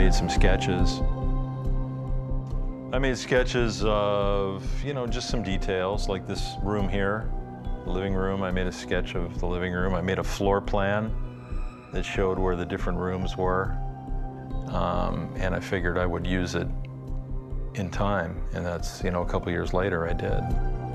made some sketches. I made sketches of, just some details, like this room here, the living room. I made a sketch of the living room. I made a floor plan that showed where the different rooms were. And I figured I would use it in time, and that's, a couple years later I did.